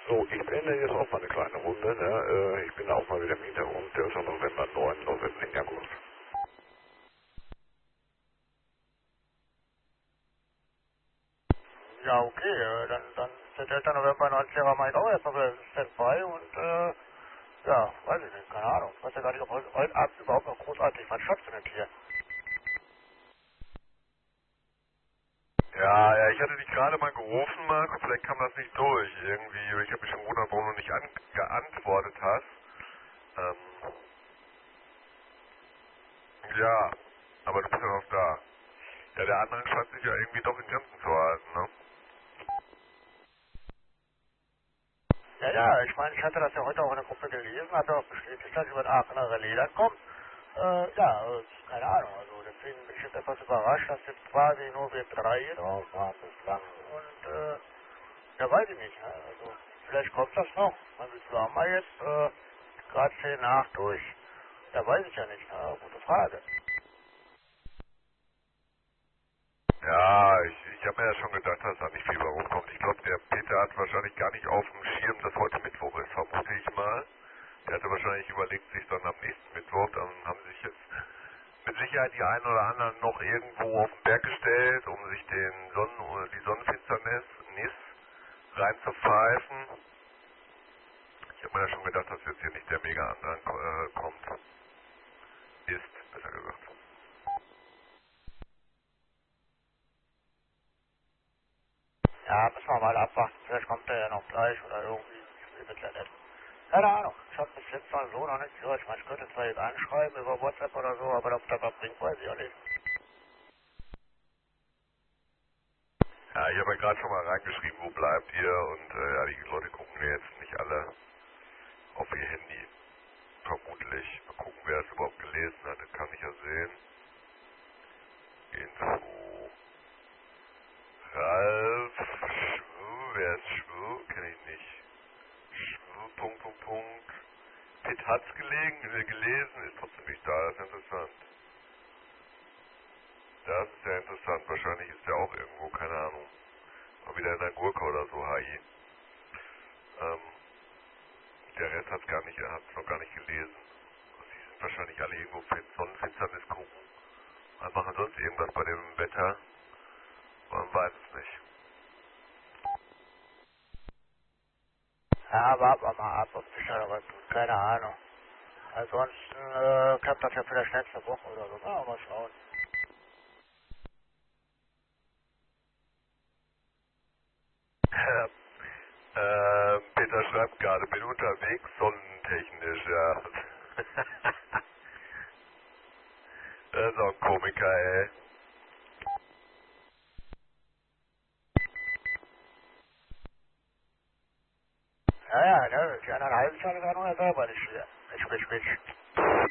So, ich beende jetzt auch mal eine kleine Runde. Ne? Ich bin auch mal wieder im Hintergrund. Der ist am November 9, November, ja gut. Ja, okay, dann ist der 11. November 90 mache ich auch erstmal wieder Standby und, ja, weiß ich nicht, keine Ahnung. Ich weiß ja gar nicht, ob heute Abend überhaupt noch großartig was stattfindet hier. Ja, ich hatte dich gerade mal gerufen, Marco, vielleicht kam das nicht durch. Irgendwie, ich habe mich schon gewundert, warum du nicht geantwortet hast. Ähm, ja, aber du bist ja noch da. Ja, der andere scheint sich ja irgendwie doch in Grenzen zu halten, ne? Ja, ich meine, ich hatte das ja heute auch in der Gruppe gelesen, hatte auch bestätigt, dass über den Aachener Relais dann kommt. Keine Ahnung, also deswegen bin ich jetzt etwas überrascht, dass jetzt quasi nur wir drei hier drauf waren bislang und, ja, weiß ich nicht, ne? Also, vielleicht kommt das noch. Also, wir haben mal jetzt, gerade 10 nach durch. Ja, weiß ich ja nicht, ne? Gute Frage. Ja, ich habe mir ja schon gedacht, dass da nicht viel bei rumkommt. Ich glaube, der Peter hat wahrscheinlich gar nicht auf dem Schirm, dass heute Mittwoch ist, vermute ich mal. Der hatte wahrscheinlich überlegt, sich dann am nächsten Mittwoch, dann haben sich jetzt mit Sicherheit die einen oder anderen noch irgendwo auf den Berg gestellt, um sich die Sonnenfinsternis Nis reinzupfeifen. Ich habe mir ja schon gedacht, dass jetzt hier nicht der Mega-Andrang kommt. Ist, besser gesagt. Ja, müssen wir mal abwarten. Vielleicht kommt er ja noch gleich oder irgendwie. Ich will ja nicht. Keine Ahnung. Ich habe bis jetzt mal so noch nicht gehört. Ich meine, ich könnte zwar jetzt anschreiben über WhatsApp oder so, aber ob das was bringt, weiß ich auch nicht. Ja, ich habe ja gerade schon mal reingeschrieben, wo bleibt ihr und ja, die Leute gucken ja jetzt nicht alle auf ihr Handy. Vermutlich. Mal gucken, wer das überhaupt gelesen hat. Das kann ich ja sehen. Info. Ralf wer ist Schwu? Kenn ich nicht. Schwu, Punkt, Punkt, Punkt. Pitt hat's gelesen, ist trotzdem nicht da. Das ist interessant. Das ist ja interessant. Wahrscheinlich ist der auch irgendwo, keine Ahnung. Mal wieder in der Gurke oder so, HI. Ähm, der Rest hat's noch gar nicht gelesen. Die sind wahrscheinlich alle irgendwo für Sonnenfinsternis gucken. Und machen sonst irgendwas bei dem Wetter. Man weiß es nicht. Ja, warten wir mal ab, ob sich da was tut. Keine Ahnung. Ansonsten klappt das ja vielleicht nächste Woche oder so. Mal schauen. Peter schreibt gerade, bin unterwegs, sonnentechnisch, ja. Das ist auch ein Komiker, ey. Ja, ne, die anderen halben Tage waren nur selber nicht hier. Mensch.